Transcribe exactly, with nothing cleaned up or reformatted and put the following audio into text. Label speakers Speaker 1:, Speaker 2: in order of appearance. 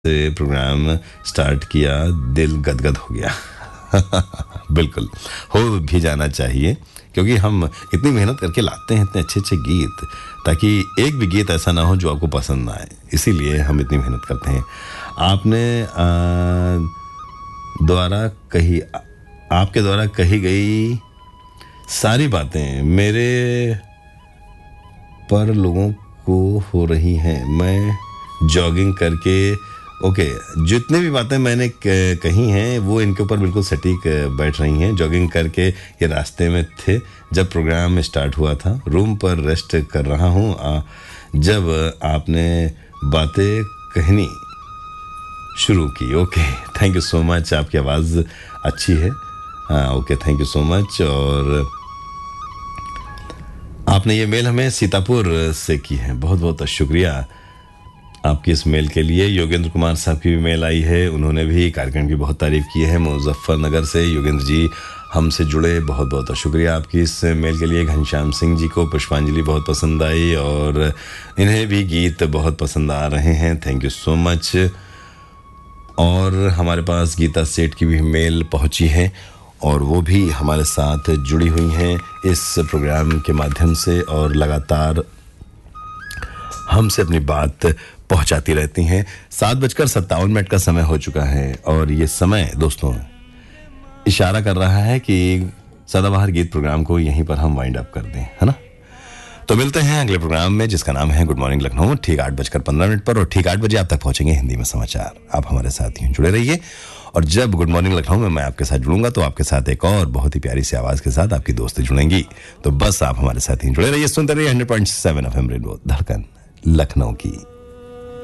Speaker 1: से programme start किया, दिल गदगद हो गया। बिल्कुल, हो भी जाना चाहिए क्योंकि हम इतनी मेहनत करके लाते हैं इतने अच्छे अच्छे गीत, ताकि एक भी गीत ऐसा ना हो जो आपको पसंद ना आए, इसीलिए हम इतनी मेहनत करते हैं। आपने द्वारा कही आपके द्वारा कही गई सारी बातें मेरे पर लोगों को हो रही हैं। मैं जॉगिंग करके ओके okay, जितने भी बातें मैंने कही हैं वो इनके ऊपर बिल्कुल सटीक बैठ रही हैं। जॉगिंग करके ये रास्ते में थे जब प्रोग्राम स्टार्ट हुआ था, रूम पर रेस्ट कर रहा हूँ जब आपने बातें कहनी शुरू की। Okay, thank you so much, आपकी आवाज़ अच्छी है। हाँ okay, thank you so much. और आपने ये मेल हमें सीतापुर से की है, बहुत बहुत शुक्रिया आपकी इस मेल के लिए। योगेंद्र कुमार साहब की भी मेल आई है, उन्होंने भी कार्यक्रम की बहुत तारीफ़ की है मुजफ्फरनगर से। योगेंद्र जी हमसे जुड़े, बहुत बहुत शुक्रिया आपकी इस मेल के लिए। घनश्याम सिंह जी को पुष्पांजलि बहुत पसंद आई और इन्हें भी गीत बहुत पसंद आ रहे हैं, थैंक यू सो मच। और हमारे पास गीता सेठ की भी मेल पहुंची है और वो भी हमारे साथ जुड़ी हुई हैं इस प्रोग्राम के माध्यम से और लगातार हमसे अपनी बात पहुंचाती रहती हैं। सात बजकर सत्तावन मिनट का समय हो चुका है और ये समय दोस्तों इशारा कर रहा है कि सदाबहार गीत प्रोग्राम को यहीं पर हम वाइंड अप कर दें, है ना। तो मिलते हैं अगले प्रोग्राम में जिसका नाम है गुड मॉर्निंग लखनऊ, ठीक आठ बजकर पंद्रह मिनट पर और ठीक आठ बजे आप तक पहुंचेंगे हिंदी में समाचार। आप हमारे साथ यूं जुड़े रहिए और जब गुड मॉर्निंग लखनऊ में मैं आपके साथ जुड़ूंगा तो आपके साथ एक और बहुत ही प्यारी सी आवाज़ के साथ आपकी दोस्ती जुड़ेंगी। तो बस आप हमारे साथ ही जुड़े रहिए, सुनते रहिए hundred point seven F M rainbow, धड़कन लखनऊ की।